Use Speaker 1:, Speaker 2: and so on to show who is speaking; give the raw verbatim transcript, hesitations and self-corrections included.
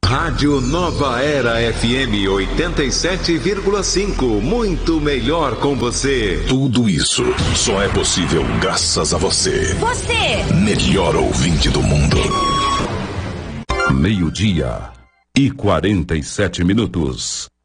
Speaker 1: Rádio Nova Era F M oitenta e sete vírgula cinco. Muito melhor com você.
Speaker 2: Tudo isso só é possível graças a você.
Speaker 3: Você!
Speaker 2: Melhor ouvinte do mundo.
Speaker 4: Meio-dia e quarenta e sete minutos.